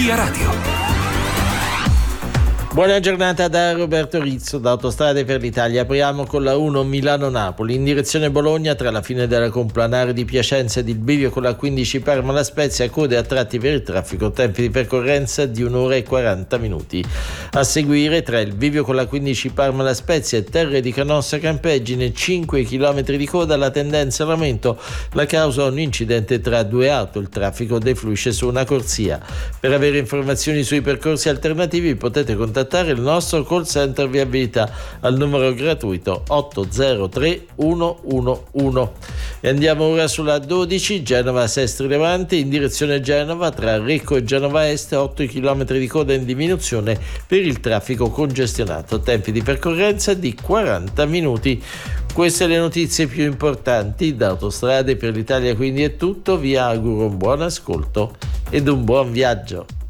Via Radio. Buona giornata da Roberto Rizzo da Autostrade per l'Italia. Apriamo con la 1 Milano-Napoli in direzione Bologna tra la fine della Complanare di Piacenza ed il bivio con la 15 Parma-La Spezia, code a tratti per il traffico, tempi di percorrenza di 1 ora e 40 minuti. A seguire tra il bivio con la 15 Parma-La Spezia e Terre di Canossa Campeggine 5 km di coda, la tendenza all'aumento, la causa un incidente tra due auto, il traffico defluisce su una corsia. Per avere informazioni sui percorsi alternativi potete contattare il nostro call center viabilità al numero gratuito 803 111. E andiamo ora sulla 12 Genova-Sestri Levante in direzione Genova tra Recco e Genova Est, 8 km di coda in diminuzione per il traffico congestionato, tempi di percorrenza di 40 minuti. Queste le notizie più importanti da Autostrade per l'Italia, quindi è tutto, vi auguro un buon ascolto ed un buon viaggio.